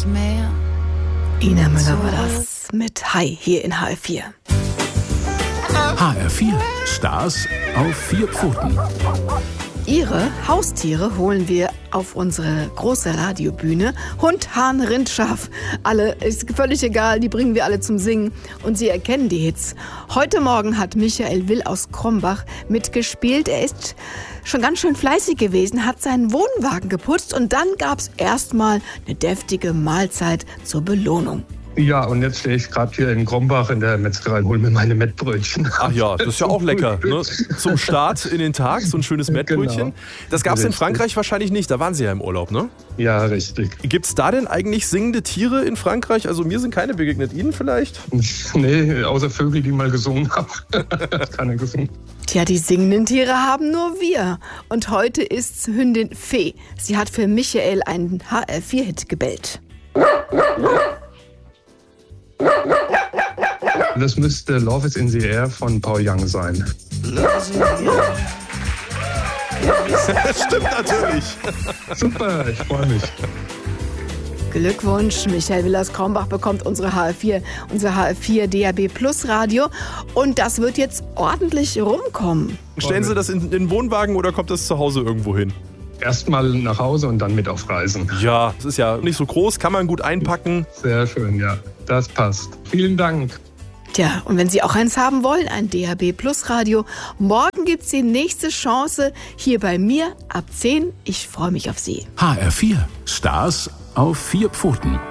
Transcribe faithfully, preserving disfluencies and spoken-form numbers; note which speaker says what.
Speaker 1: nicht mehr.
Speaker 2: Ina Müller war das mit Hi hier in H R vier.
Speaker 3: H R vier. Stars auf vier Pfoten.
Speaker 2: Ihre Haustiere holen wir auf unsere große Radiobühne. Hund, Hahn, Rind, Schaf. Alle, ist völlig egal, die bringen wir alle zum Singen. Und sie erkennen die Hits. Heute Morgen hat Michael Will aus Krombach mitgespielt. Er ist schon ganz schön fleißig gewesen, hat seinen Wohnwagen geputzt und dann gab's erstmal eine deftige Mahlzeit zur Belohnung.
Speaker 4: Ja, und jetzt stehe ich gerade hier in Krombach in der Metzgerei und hole mir meine Mettbrötchen.
Speaker 5: Ach ja, das ist ja auch lecker. Ne? Zum Start in den Tag, so ein schönes Mettbrötchen. Genau. Das gab es in Frankreich wahrscheinlich nicht, da waren Sie ja im Urlaub, ne?
Speaker 4: Ja, richtig.
Speaker 5: Gibt es da denn eigentlich singende Tiere in Frankreich? Also mir sind keine begegnet, Ihnen vielleicht?
Speaker 4: Nee, außer Vögel, die mal gesungen haben. Keiner gesungen.
Speaker 2: Tja, die singenden Tiere haben nur wir. Und heute ist's Hündin Fee. Sie hat für Michael einen H R vier Hit gebellt.
Speaker 4: Das müsste Love is in the Air von Paul Young sein.
Speaker 5: Stimmt natürlich.
Speaker 4: Super, ich freue mich.
Speaker 2: Glückwunsch, Michael Will aus Krombach bekommt unsere H R vier, unser H R vier D A B Plus Radio. Und das wird jetzt ordentlich rumkommen.
Speaker 5: Stellen Sie das in den Wohnwagen oder kommt das zu Hause irgendwo hin?
Speaker 4: Erstmal nach Hause und dann mit auf Reisen.
Speaker 5: Ja, es ist ja nicht so groß, kann man gut einpacken.
Speaker 4: Sehr schön, ja. Das passt. Vielen Dank.
Speaker 2: Tja, und wenn Sie auch eins haben wollen, ein D A B Plus Radio, morgen gibt's die nächste Chance hier bei mir ab zehn. Ich freue mich auf Sie.
Speaker 3: H R vier. Stars auf vier Pfoten.